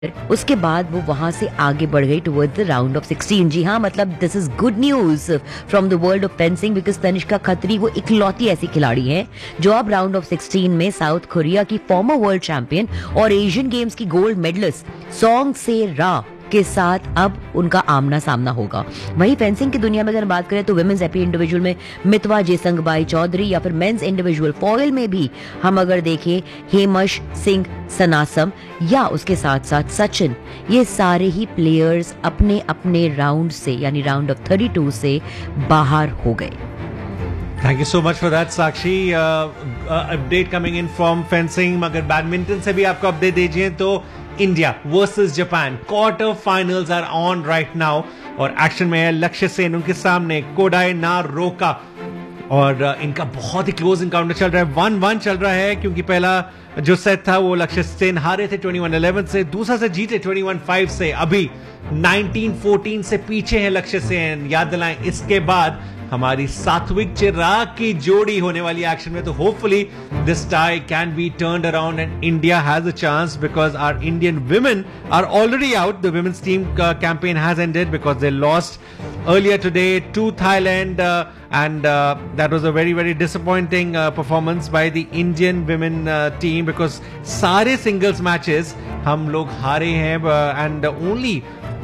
उसके बाद वो वहां से आगे बढ़ गई टुवर्ड्स द राउंड ऑफ 16। जी हाँ, मतलब this is good news from the world of fencing, because Tanishka Khatri वो इकलौती ऐसी खिलाड़ी है जो अब राउंड ऑफ 16 में साउथ कोरिया की फॉर्मर वर्ल्ड चैंपियन और एशियन गेम्स की गोल्ड मेडलिस्ट सोंग से रा के साथ अब उनका आमना सामना होगा। वहीं फेंसिंग की दुनिया में अगर बात करें तो वुमेन्स एपी इंडिविजुअल में मितवा जेसंगबाई चौधरी, या फिर मेंस इंडिविजुअल फॉयल में भी हम अगर देखें हेमश सिंह सनासम या उसके साथ साथ सचिन, ये सारे ही प्लेयर्स अपने अपने राउंड से यानी राउंड ऑफ 32 से बाहर हो गए। Thank you so much for that Sakshi. Update coming in from fencing. मगर बैडमिंटन से भी आपको अपडेट दीजिए तो India versus Japan quarter finals are on right now और एक्शन में है लक्ष्य सेन, उनके सामने कोडाई नारोका और इनका बहुत ही क्लोज इनकाउंटर चल रहा है। 1-1 चल रहा है क्योंकि पहला जो सेट था वो लक्ष्य सेन हारे थे 21-11 से, दूसरा से जीते 21-5 से। अभी 19-14 से पीछे है लक्ष्य सेन। याद दिलाएं इसके बाद हमारी सात्विक चिराग की जोड़ी होने वाली एक्शन में, तो hopefully this tie can be turned around and India has a chance because our Indian women are already out. The women's team campaign has ended because they lost earlier today to Thailand and that was a very very disappointing performance by the Indian women team because सारे singles matches हम लोग हारे हैं and only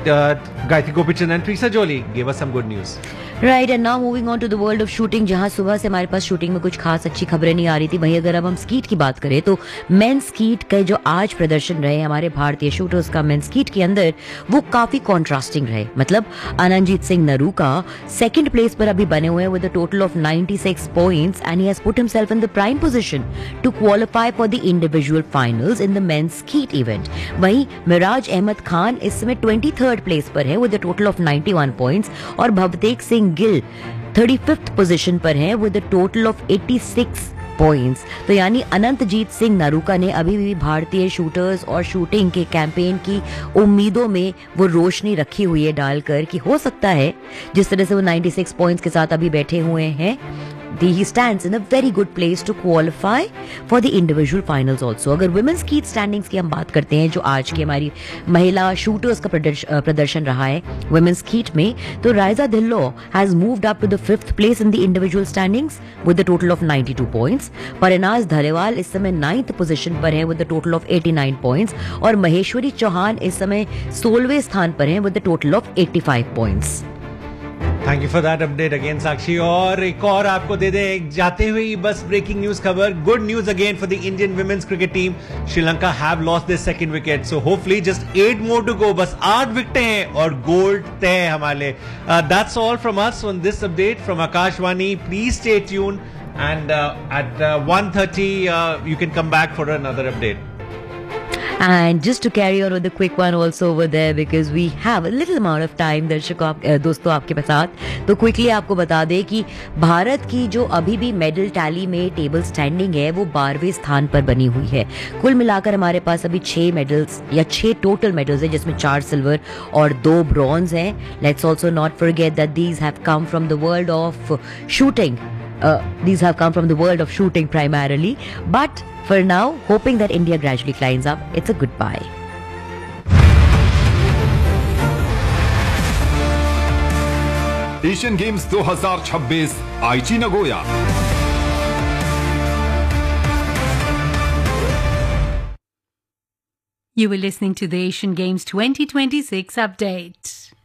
Gayatri Gopichand and Trisa Jolie gave us some good news. Right, and now moving on to the world of shooting, जहां सुबह से हमारे पास shooting में कुछ खास अच्छी खबरें नहीं आ रही थी। वहीं अगर अब हम स्कीट की बात करें तो मेन स्कीट का जो आज प्रदर्शन रहे हमारे भारतीय शूटर्स का मेन स्कीट के अंदर, वो काफी कॉन्ट्रास्टिंग रहे। मतलब अनंजीत सिंह नरूका सेकंड प्लेस पर अभी बने हुए हैं with a total of 96 points and he has put himself in the prime position to qualify for the individual finals in the main skeet event. वहीं मिराज अहमद खान इस समय 23rd प्लेस पर है with a total of 91 points और भवतेक Singh Gill 35th position पर है with a total of 86 points. तो यानी अनंतजीत सिंह नरूका ने अभी भी भारतीय शूटर्स और शूटिंग के कैंपेन की उम्मीदों में वो रोशनी रखी हुई है डालकर कि हो सकता है जिस तरह से वो 96 पॉइंट्स के साथ अभी बैठे हुए हैं, he stands in a very good place to qualify for the individual finals also. अगर women's skeet standings की हम बात करते हैं, जो आज की हमारी महिला शूटर्स का प्रदर्शन रहा है women's skeet में, तो राइजा धिल्लो has moved up to the 5th place in the individual standings with a total of 92 points. परिनाज धरेवाल इस समय 9th पोजीशन पर है with a total of 89 points और महेश्वरी चौहान इस समय 16वें स्थान पर है with a total of 85 points. Thank you for that update again साक्षी। और एक और आपको दे दें जाते हुए बस ब्रेकिंग न्यूज खबर, good news again for the Indian women's cricket team. Sri Lanka have lost their second wicket, so hopefully just 8 more to go. बस 8 विकेटें हैं और गोल्ड तय है हमारे। That's all from us on this update from Akashvani. Please stay tune and at 1:30 you can come back for another update. And just to carry on with the quick one also over there because we have a little amount of time, दर्शकों दोस्तों आपके साथ, तो quickly आपको बता दें कि भारत की जो अभी भी मेडल टैली में टेबल स्टैंडिंग है वो 12वें स्थान पर बनी हुई है। कुल मिलाकर हमारे पास अभी 6 मेडल्स या 6 टोटल मेडल्स है, जिसमें 4 सिल्वर और 2 ब्रॉन्ज हैं। Let's also not forget that these have come from the world of shooting. These have come from the world of shooting primarily, but for now, hoping that India gradually climbs up, it's a goodbye. Asian games 2026 आईची Nagoya. You were listening to the Asian Games 2026 update.